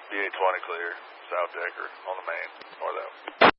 B820 clear, South Decker on the main, north out.